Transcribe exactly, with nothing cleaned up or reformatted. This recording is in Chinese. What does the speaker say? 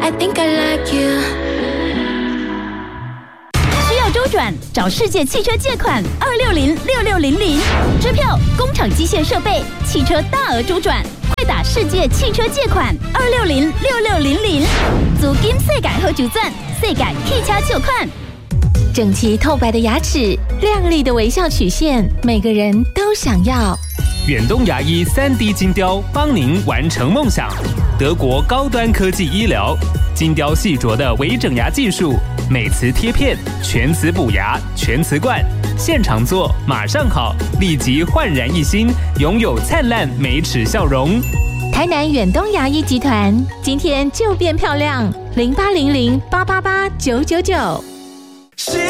I think I like you。 需要周转，找世界汽车借款二六零六六零零，支票、工厂机械设备、汽车大额周转，快打世界汽车借款二六零六六零零。租金世界好周转，世界汽车借款。 整齐透白的牙齿，亮丽的微笑曲线，每个人都想要。 远东牙医 三 D 金雕帮您完成梦想。德国高端科技医疗，金雕细琢的微整牙技术，美瓷贴片，全瓷补牙，全瓷冠，现场做马上好，立即焕然一新，拥有灿烂美齿笑容。 台南远东牙医集团，今天就变漂亮，零八零零八八八九九九。